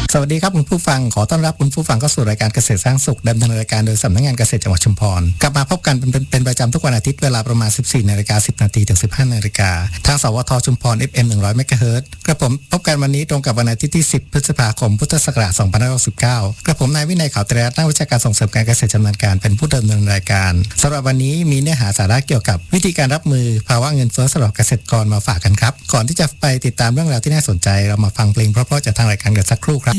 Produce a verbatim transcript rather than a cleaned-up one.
สวัสดีครับคุณผู้ฟังขอต้อนรับคุณผู้ฟังเข้าสู่รายการเกษตรสร้างสุขดำเนินรายการโดยสำนักงานเกษตรจังหวัดชุมพรกลับมาพบกันเป็นเป็นประจำทุกวันอาทิตย์เวลาประมาณ สิบสี่นาฬิกาสิบนาทีถึง สิบห้านาฬิกาทางสวทชุมพร เอฟ เอ็ม หนึ่งร้อยเมกะเฮิรตซ์กระผมพบกันวันนี้ตรงกับวันอาทิตย์ที่สิบพฤษภาคมพุทธศักราชสองพันห้าร้อยหกสิบเก้ากระผมนายวินัยขาวตรีรัตน์นักวิชาการส่งเสริมการเกษตรชำนาญการเป็นผู้ดำเนินรายการสำหรับวันนี้มีเนื้อหาสาระเกี่ยวกับวิธีการรับมือภาวะเงินเฟ้อสำหรับเกษตรกรมาฝากกันครับก่อนที่จะไปติดตามเรื่องราวที่น่าสนใจเรามาฟังเพลงเพราะๆจากทางรายการกันสักครู่ครับ